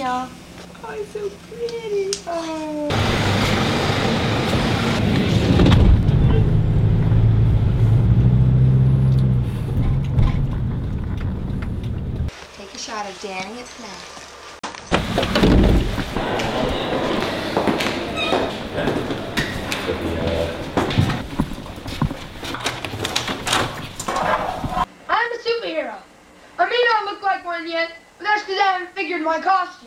y'all. Oh, it's so pretty. Oh. Take a shot of Danny at Fnac. I'm a superhero. I may not look like one yet, but that's because I haven't figured my costume.